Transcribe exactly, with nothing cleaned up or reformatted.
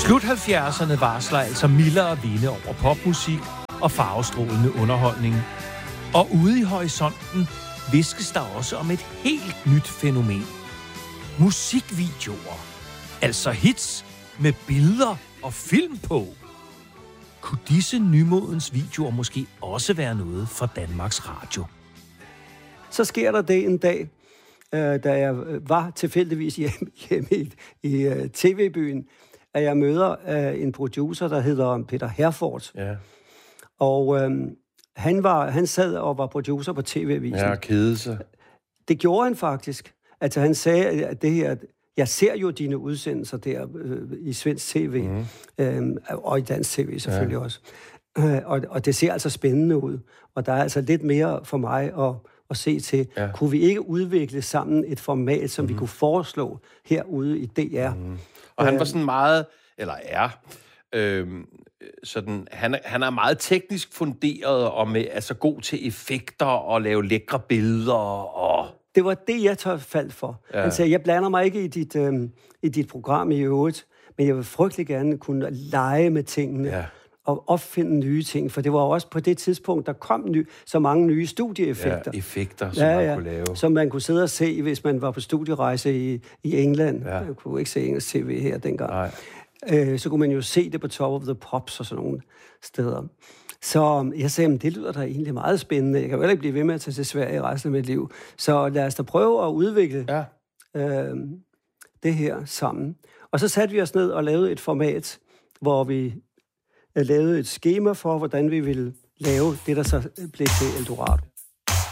Slut halvfjerdserne varsler altså mildere vinde over popmusik og farvestrålende underholdning. Og ude i horisonten viskes der også om et helt nyt fænomen. Musikvideoer. Altså hits med billeder og film på. Kunne disse nymodens videoer måske også være noget for Danmarks Radio? Så sker der det en dag, øh, da jeg var tilfældigvis hjemme, hjemme i, i uh, T V-byen, at jeg møder uh, en producer, der hedder Peter Herford. Ja. Og øh, han, var, han sad og var producer på T V-avisen. Ja, kede sig. Det gjorde han faktisk. Altså han sagde, at det her... Jeg ser jo dine udsendelser der øh, i svensk tv, mm. øh, og i dansk tv selvfølgelig ja. også. Øh, og, og det ser altså spændende ud. Og der er altså lidt mere for mig at, at se til. Ja. Kunne vi ikke udvikle sammen et format, som mm. vi kunne foreslå herude i D R? Mm. Og han var sådan meget, eller er, øh, sådan, han, han er meget teknisk funderet og med, altså god til effekter og lave lækre billeder og... Det var det, jeg tør faldt for. Ja. Han sagde, jeg blander mig ikke i dit, øh, i dit program i øvrigt, men jeg vil frygtelig gerne kunne lege med tingene ja. og opfinde nye ting, for det var også på det tidspunkt, der kom ny, så mange nye studieeffekter. Ja, effekter, som ja, man ja, kunne lave. Som man kunne sidde og se, hvis man var på studierejse i, i England. Ja. Man kunne ikke se engelsk tv her dengang. Nej. Øh, så kunne man jo se det på Top of the Pops og sådan nogle steder. Så jeg sagde, det lyder da egentlig meget spændende. Jeg kan jo heller ikke blive ved med at tage til Sverige resten af mit liv. Så lad os da prøve at udvikle ja. øh, det her sammen. Og så satte vi os ned og lavede et format, hvor vi lavede et skema for, hvordan vi ville lave det, der så blev til Eldorado.